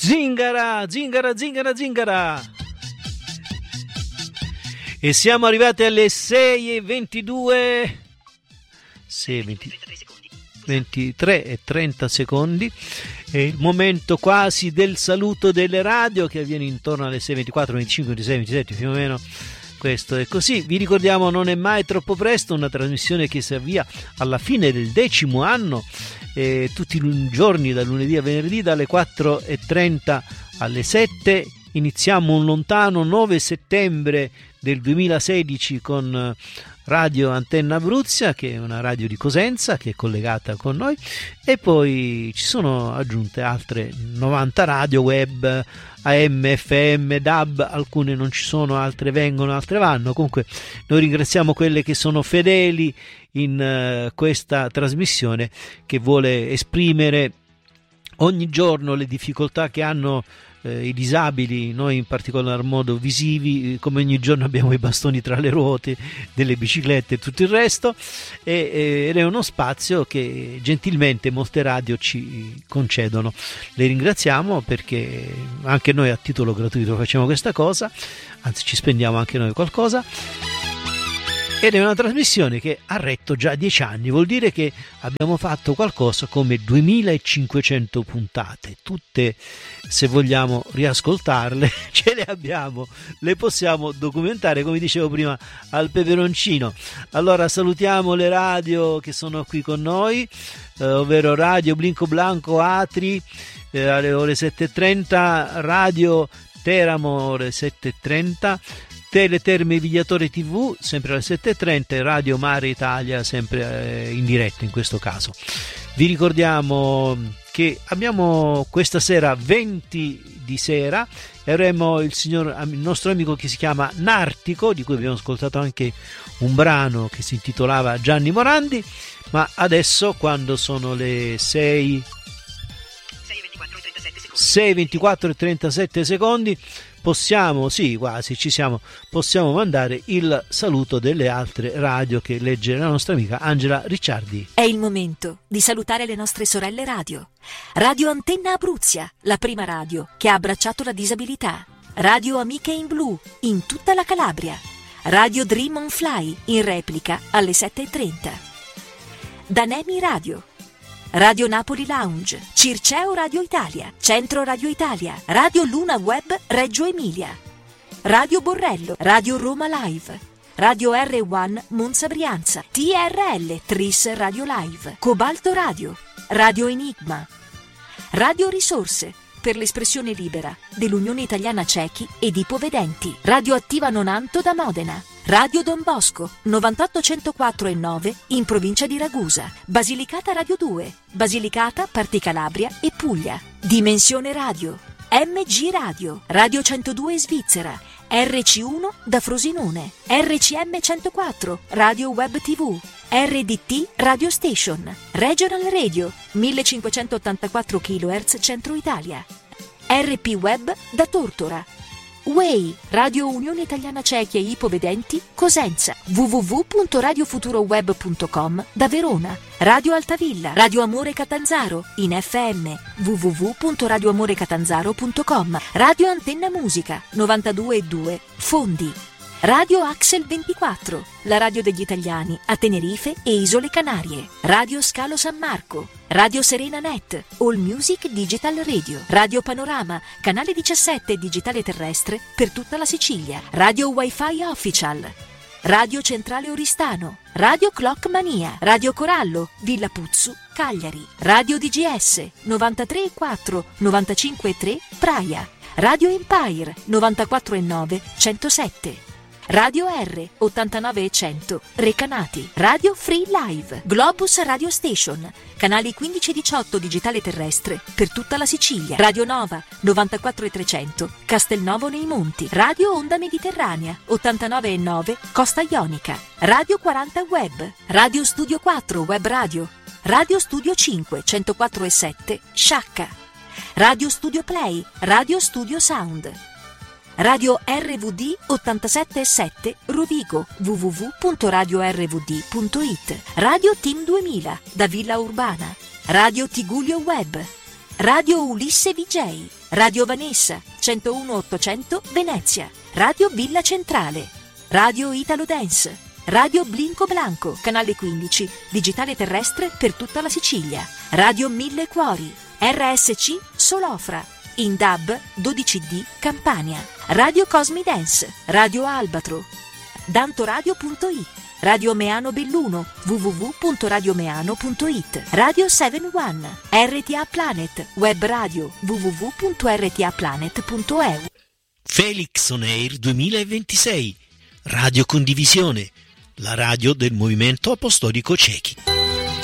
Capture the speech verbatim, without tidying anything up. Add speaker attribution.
Speaker 1: Zingara, zingara, zingara, zingara. E siamo arrivati alle sei e ventidue, sei e venti, ventitré e trenta secondi. È il momento quasi del saluto delle radio, che avviene intorno alle sei e ventiquattro, venticinque, ventisei, ventisette più o meno. Questo è così. Vi ricordiamo, non è mai troppo presto, una trasmissione che si avvia alla fine del decimo anno, eh, tutti i giorni da lunedì a venerdì dalle quattro e trenta alle sette. Iniziamo un lontano nove settembre del duemilasedici con Radio Antenna Abruzia, che è una radio di Cosenza che è collegata con noi, e poi ci sono aggiunte altre novanta radio web, A M, F M, D A B, alcune non ci sono, altre vengono, altre vanno. Comunque noi ringraziamo quelle che sono fedeli in uh, questa trasmissione, che vuole esprimere ogni giorno le difficoltà che hanno eh, i disabili, noi in particolar modo visivi. Come ogni giorno abbiamo i bastoni tra le ruote, delle biciclette e tutto il resto, e, e, ed è uno spazio che gentilmente molte radio ci concedono. Le ringraziamo, perché anche noi a titolo gratuito facciamo questa cosa, anzi ci spendiamo anche noi qualcosa. Ed è una trasmissione che ha retto già dieci anni, vuol dire che abbiamo fatto qualcosa come duemilacinquecento puntate, tutte, se vogliamo riascoltarle, ce le abbiamo, le possiamo documentare, come dicevo prima, al peperoncino. Allora salutiamo le radio che sono qui con noi, eh, ovvero Radio Blinco Blanco Atri eh, alle ore sette e trenta, Radio Teramo ore sette e trenta, Teleterme Vigliatore tivù sempre alle sette e trenta, e Radio Mare Italia sempre in diretta in questo caso. Vi ricordiamo che abbiamo questa sera venti di sera e avremo il, signor, il nostro amico che si chiama Nartico, di cui abbiamo ascoltato anche un brano che si intitolava Gianni Morandi. Ma adesso, quando sono le sei e ventiquattro e trentasette secondi, possiamo, sì, quasi ci siamo, possiamo mandare il saluto delle altre radio che legge la nostra amica Angela Ricciardi.
Speaker 2: È il momento di salutare le nostre sorelle radio. Radio Antenna Abruzia, la prima radio che ha abbracciato la disabilità. Radio Amiche in Blu, in tutta la Calabria. Radio Dream on Fly, in replica alle sette e trenta. Danemi Radio. Radio Napoli Lounge, Circeo Radio Italia, Centro Radio Italia, Radio Luna Web Reggio Emilia, Radio Borrello, Radio Roma Live, Radio R uno Monza Brianza, T R L Tris Radio Live, Cobalto Radio, Radio Enigma, Radio Risorse per l'espressione libera dell'Unione Italiana Ciechi ed Ipovedenti, Radio Attiva Nonanto da Modena, Radio Don Bosco novantotto centoquattro e nove in provincia di Ragusa, Basilicata Radio due, Basilicata, Parti Calabria e Puglia, Dimensione Radio, M G Radio, Radio centodue Svizzera, R C uno da Frosinone, R C M centoquattro, Radio Web tivù, R D T Radio Station, Regional Radio millecinquecentottantaquattro chilohertz Centro Italia, R P Web da Tortora, W E I, Radio Unione Italiana Ciechi e Ipovedenti, Cosenza, w w w punto radio futuro web punto com da Verona, Radio Altavilla, Radio Amore Catanzaro, in F M, w w w punto radio amore catanzaro punto com, Radio Antenna Musica, novantadue e due, Fondi, Radio Axel ventiquattro, la radio degli italiani a Tenerife e Isole Canarie, Radio Scalo San Marco, Radio Serena Net, All Music Digital Radio, Radio Panorama, canale diciassette digitale terrestre per tutta la Sicilia, Radio Wi-Fi Official, Radio Centrale Oristano, Radio Clock Mania, Radio Corallo, Villa Puzzu, Cagliari, Radio D G S, novantatré e quattro, novantacinque e tre, Praia, Radio Empire, novantaquattro e nove, centosette, Radio R ottantanove e cento Recanati, Radio Free Live, Globus Radio Station, canali quindici e diciotto digitale terrestre per tutta la Sicilia, Radio Nova novantaquattro e trecento Castelnuovo nei Monti, Radio Onda Mediterranea ottantanove e nove Costa Ionica, Radio quaranta Web, Radio Studio quattro Web Radio, Radio Studio cinque centoquattro e sette Sciacca, Radio Studio Play, Radio Studio Sound, Radio R V D ottantasette e sette Rovigo, w w w punto radio r v d punto i t, Radio Team duemila da Villa Urbana, Radio Tigullio Web, Radio Ulisse V J, Radio Vanessa, centouno ottocento Venezia, Radio Villa Centrale, Radio Italo Dance, Radio Blinco Blanco, canale quindici, digitale terrestre per tutta la Sicilia, Radio Mille Cuori, R S C Solofra, in D A B dodici D Campania, Radio Cosmi Dance, Radio Albatro, dantoradio punto it, Radio Meano Belluno, w w w punto radiomeano punto it, Radio sette uno, R T A Planet, web radio, w w w punto r t a planet punto e u.
Speaker 1: Felix On Air duemilaventisei, Radio Condivisione, la radio del Movimento Apostolico Cechi.